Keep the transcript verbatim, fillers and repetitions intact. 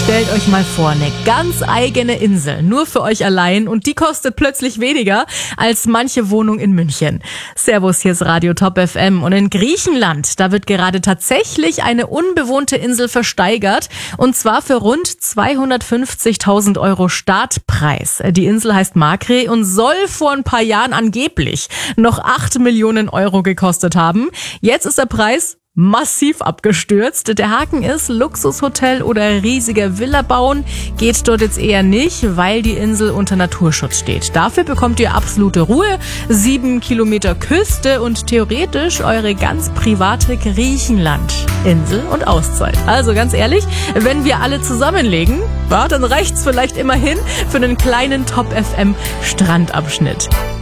Stellt euch mal vor, eine ganz eigene Insel, nur für euch allein, und die kostet plötzlich weniger als manche Wohnung in München. Servus, hier ist Radio Top F M, und in Griechenland, da wird gerade tatsächlich eine unbewohnte Insel versteigert, und zwar für rund zweihundertfünfzigtausend Euro Startpreis. Die Insel heißt Makri und soll vor ein paar Jahren angeblich noch acht Millionen Euro gekostet haben. Jetzt ist der Preis massiv abgestürzt. Der Haken ist, Luxushotel oder riesige Villa bauen geht dort jetzt eher nicht, weil die Insel unter Naturschutz steht. Dafür bekommt ihr absolute Ruhe, sieben Kilometer Küste und theoretisch eure ganz private Griechenland-Insel und Auszeit. Also ganz ehrlich, wenn wir alle zusammenlegen, ja, dann reicht's vielleicht immerhin für einen kleinen Top F M Strandabschnitt.